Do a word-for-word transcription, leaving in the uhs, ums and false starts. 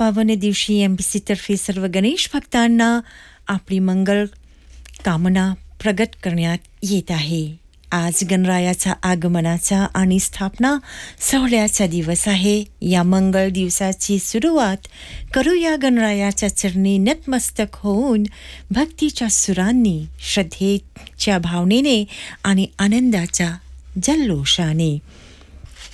पावन दिवशी M B C तर्फे सर्व गणेश भक्तांना आपली मंगल कामना प्रगट करण्यात येत आहे. आज गणरायाचा आगमनाचा आणि स्थापना सोहळ्याचा दिवस आहे. या मंगल दिवसाची सुरुवात करूया गणरायाच्या चरणी नतमस्तक होऊन भक्तीच्या सुरांनी, श्रद्धेच्या भावनेने आणि आनंदाच्या जल्लोषाने.